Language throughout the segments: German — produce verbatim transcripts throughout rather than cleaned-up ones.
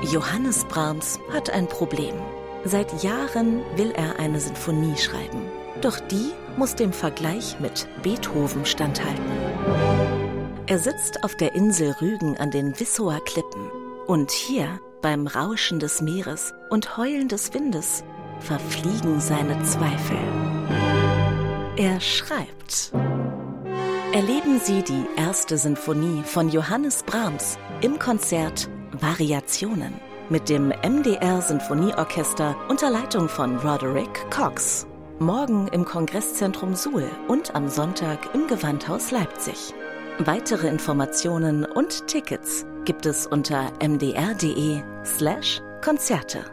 Johannes Brahms hat ein Problem. Seit Jahren will er eine Sinfonie schreiben. Doch die muss dem Vergleich mit Beethoven standhalten. Er sitzt auf der Insel Rügen an den Wissower Klippen. Und hier, beim Rauschen des Meeres und Heulen des Windes, verfliegen seine Zweifel. Er schreibt. Erleben Sie die erste Sinfonie von Johannes Brahms im Konzert Variationen mit dem M D R Sinfonieorchester unter Leitung von Roderick Cox. Morgen im Kongresszentrum Suhl und am Sonntag im Gewandhaus Leipzig. Weitere Informationen und Tickets gibt es unter mdr.de slash Konzerte.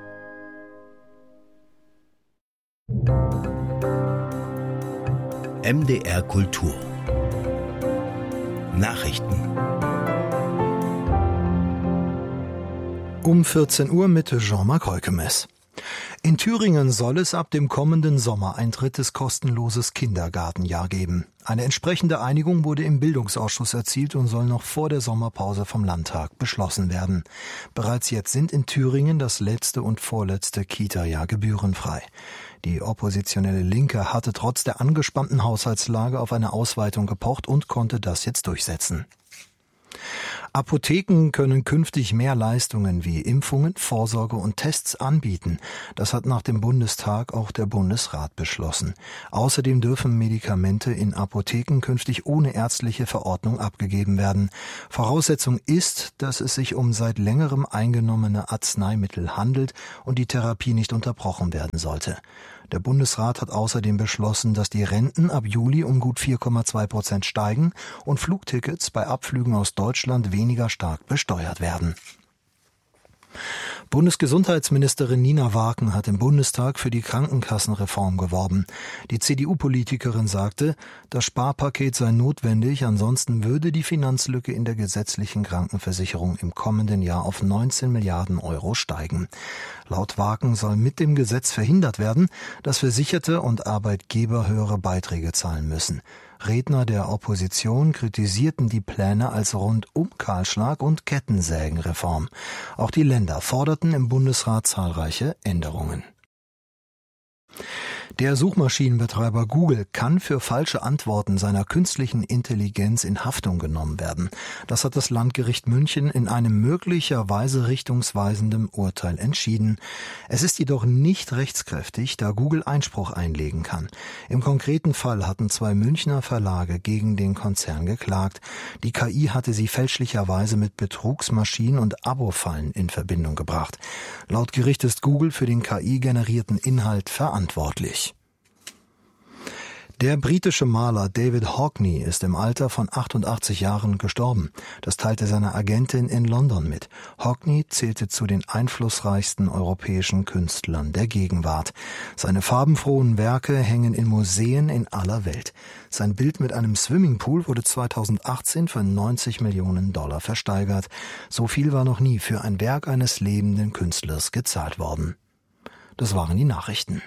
M D R Kultur Nachrichten. Um vierzehn Uhr mit Jean-Marc Reukemes. In Thüringen soll es ab dem kommenden Sommer ein drittes kostenloses Kindergartenjahr geben. Eine entsprechende Einigung wurde im Bildungsausschuss erzielt und soll noch vor der Sommerpause vom Landtag beschlossen werden. Bereits jetzt sind in Thüringen das letzte und vorletzte Kita-Jahr gebührenfrei. Die oppositionelle Linke hatte trotz der angespannten Haushaltslage auf eine Ausweitung gepocht und konnte das jetzt durchsetzen. Apotheken können künftig mehr Leistungen wie Impfungen, Vorsorge und Tests anbieten. Das hat nach dem Bundestag auch der Bundesrat beschlossen. Außerdem dürfen Medikamente in Apotheken künftig ohne ärztliche Verordnung abgegeben werden. Voraussetzung ist, dass es sich um seit längerem eingenommene Arzneimittel handelt und die Therapie nicht unterbrochen werden sollte. Der Bundesrat hat außerdem beschlossen, dass die Renten ab Juli um gut vier Komma zwei Prozent steigen und Flugtickets bei Abflügen aus Deutschland weniger stark besteuert werden. Bundesgesundheitsministerin Nina Waken hat im Bundestag für die Krankenkassenreform geworben. Die C D U-Politikerin sagte, das Sparpaket sei notwendig, ansonsten würde die Finanzlücke in der gesetzlichen Krankenversicherung im kommenden Jahr auf neunzehn Milliarden Euro steigen. Laut Waken soll mit dem Gesetz verhindert werden, dass Versicherte und Arbeitgeber höhere Beiträge zahlen müssen. Redner der Opposition kritisierten die Pläne als Rundum-Kahlschlag und Kettensägenreform. Auch die Länder forderten im Bundesrat zahlreiche Änderungen. Der Suchmaschinenbetreiber Google kann für falsche Antworten seiner künstlichen Intelligenz in Haftung genommen werden. Das hat das Landgericht München in einem möglicherweise richtungsweisenden Urteil entschieden. Es ist jedoch nicht rechtskräftig, da Google Einspruch einlegen kann. Im konkreten Fall hatten zwei Münchner Verlage gegen den Konzern geklagt. Die K I hatte sie fälschlicherweise mit Betrugsmaschinen und Abo-Fallen in Verbindung gebracht. Laut Gericht ist Google für den K I-generierten Inhalt verantwortlich. Der britische Maler David Hockney ist im Alter von achtundachtzig Jahren gestorben. Das teilte seine Agentin in London mit. Hockney zählte zu den einflussreichsten europäischen Künstlern der Gegenwart. Seine farbenfrohen Werke hängen in Museen in aller Welt. Sein Bild mit einem Swimmingpool wurde zweitausendachtzehn für neunzig Millionen Dollar versteigert. So viel war noch nie für ein Werk eines lebenden Künstlers gezahlt worden. Das waren die Nachrichten.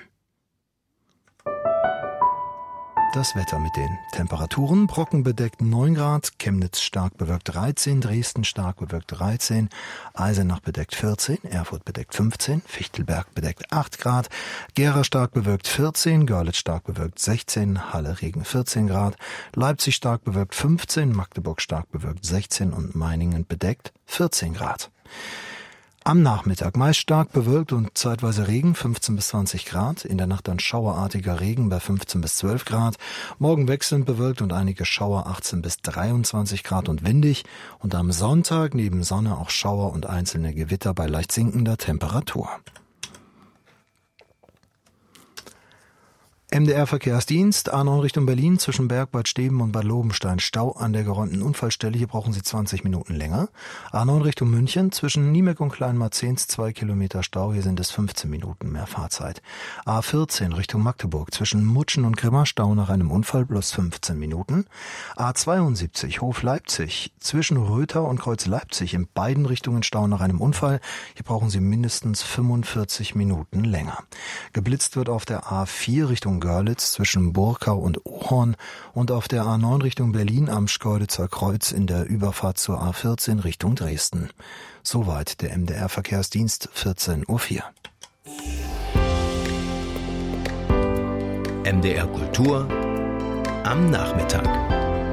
Das Wetter mit den Temperaturen: trockenbedeckt neun Grad, Chemnitz stark bewölkt dreizehn, Dresden stark bewölkt dreizehn, Eisenach bedeckt vierzehn, Erfurt bedeckt fünfzehn, Fichtelberg bedeckt acht Grad, Gera stark bewölkt vierzehn, Görlitz stark bewölkt sechzehn, Halle Regen vierzehn Grad, Leipzig stark bewölkt fünfzehn, Magdeburg stark bewölkt sechzehn und Meiningen bedeckt vierzehn Grad. Am Nachmittag meist stark bewölkt und zeitweise Regen, fünfzehn bis zwanzig Grad. In der Nacht dann schauerartiger Regen bei fünfzehn bis zwölf Grad. Morgen wechselnd bewölkt und einige Schauer, achtzehn bis dreiundzwanzig Grad und windig. Und am Sonntag neben Sonne auch Schauer und einzelne Gewitter bei leicht sinkender Temperatur. M D R-Verkehrsdienst, A neun Richtung Berlin, zwischen Berg, Bad Steben und Bad Lobenstein. Stau an der geräumten Unfallstelle, hier brauchen Sie zwanzig Minuten länger. A neun Richtung München, zwischen Niemek und Kleinmarzens, zwei Kilometer Stau, hier sind es fünfzehn Minuten mehr Fahrzeit. A vierzehn Richtung Magdeburg, zwischen Mutschen und Grimma, Stau nach einem Unfall, plus fünfzehn Minuten. A zweiundsiebzig Hof Leipzig, zwischen Röther und Kreuz Leipzig, in beiden Richtungen Stau nach einem Unfall, hier brauchen Sie mindestens fünfundvierzig Minuten länger. Geblitzt wird auf der A vier Richtung Görlitz zwischen Burkau und Ohorn und auf der A neun Richtung Berlin am Schkeuditzer Kreuz in der Überfahrt zur A vierzehn Richtung Dresden. Soweit der M D R-Verkehrsdienst, vierzehn Uhr vier. M D R Kultur am Nachmittag.